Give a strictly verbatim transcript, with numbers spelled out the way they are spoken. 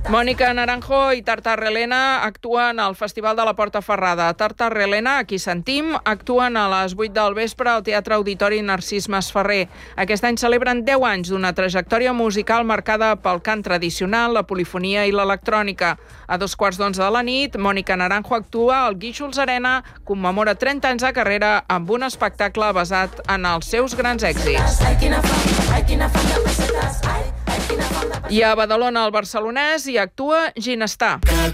Mònica Naranjo i Tartar Helena actuen al Festival de la Porta Ferrada. Tartar Helena, aquí sentim, actuen a les vuit del vespre al Teatre Auditori Narcís Masferrer. Aquest any celebren deu anys d'una trajectòria musical marcada pel cant tradicional, la polifonia i l'electrònica. A dos quarts d'onze de la nit, Mònica Naranjo actua al Guíxols Arena, commemora trenta anys de carrera amb un espectacle basat en els seus grans èxits. I a Badalona, el barcelonès, hi actua Ginestar.